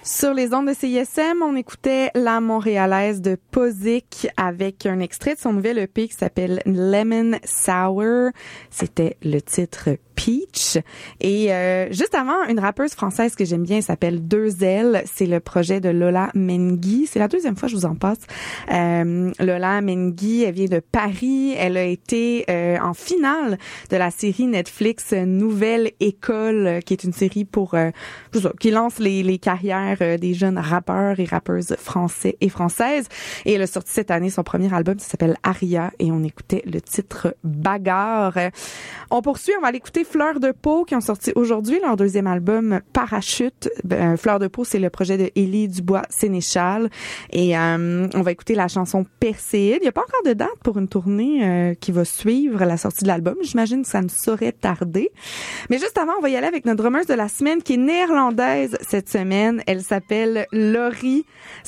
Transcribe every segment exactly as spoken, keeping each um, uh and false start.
Sur les ondes de C I S M, on écoutait La Montréalaise de Posic avec un extrait de son nouvel E P qui s'appelle Lemon Sour. C'était le titre Peach. Et euh, juste avant, une rappeuse française que j'aime bien s'appelle Deux Ailes. C'est le projet de Lola Menghi. C'est la deuxième fois que je vous en passe. Euh, Lola Menghi, elle vient de Paris. Elle a été euh, en finale de la série Netflix Nouvelle École, qui est une série pour euh, je sais pas, qui lance les, les carrières euh, des jeunes rappeurs et rappeuses français et françaises. Et elle a sorti cette année son premier album qui s'appelle Aria et on écoutait le titre Bagarre. On poursuit, on va aller écouter Fleur de Peau qui ont sorti aujourd'hui leur deuxième album Parachute. Ben, Fleur de Peau, c'est le projet de Élie Dubois-Sénéchal et euh, on va écouter la chanson Perséide. Il n'y a pas encore de date pour une tournée euh, qui va suivre la sortie de l'album. J'imagine que ça ne saurait tarder. Mais juste avant, on va y aller avec notre drummeuse de la semaine qui est néerlandaise cette semaine. Elle s'appelle Laurie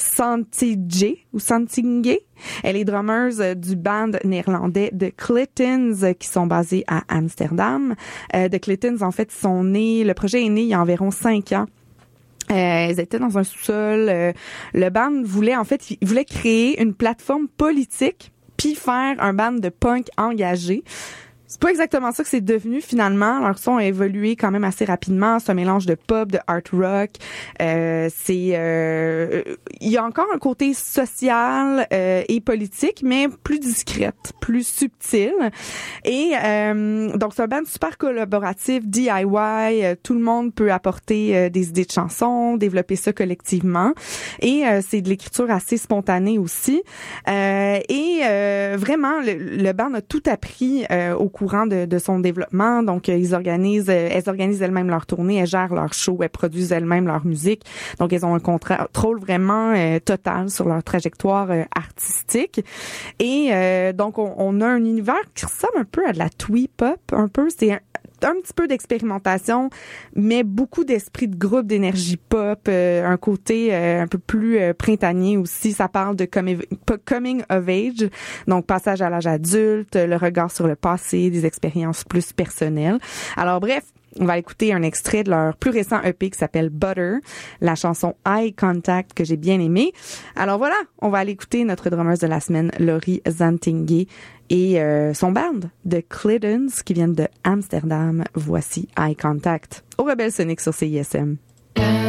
Santige ou Santingue. Elle est drummeuse du band néerlandais The Clintons qui sont basés à Amsterdam. Euh, The Clintons, en fait, sont nés, le projet est né il y a environ cinq ans. Euh, elles étaient dans un sous-sol. Euh, le band voulait, en fait, il voulait créer une plateforme politique puis faire un band de punk engagé. C'est pas exactement ça que c'est devenu finalement. Leur son a évolué quand même assez rapidement. C'est un mélange de pop, de art rock. Euh, c'est, euh, il y a encore un côté social euh, et politique, mais plus discrète, plus subtile. Et euh, donc c'est un band super collaboratif, D I Y. Euh, tout le monde peut apporter euh, des idées de chansons, développer ça collectivement. Et euh, c'est de l'écriture assez spontanée aussi. Euh, et euh, vraiment, le, le band a tout appris euh, au courant de, de son développement. Donc, euh, ils organisent, euh, elles organisent elles-mêmes leur tournée, elles gèrent leur show, elles produisent elles-mêmes leur musique. Donc, elles ont un contrôle vraiment euh, total sur leur trajectoire euh, artistique. Et euh, donc, on, on a un univers qui ressemble un peu à de la twee pop, un peu. C'est un, un petit peu d'expérimentation, mais beaucoup d'esprit de groupe, d'énergie pop, euh, un côté euh, un peu plus euh, printanier aussi. Ça parle de coming, coming of age, donc passage à l'âge adulte, le regard sur le passé, des expériences plus personnelles. Alors bref, on va écouter un extrait de leur plus récent E P qui s'appelle Butter, la chanson Eye Contact que j'ai bien aimée. Alors voilà, on va aller écouter notre drummeuse de la semaine, Laurie Zantingue, et euh, son band, The Clintons, qui viennent de Amsterdam. Voici Eye Contact au Rebelle Sonic sur C I S M.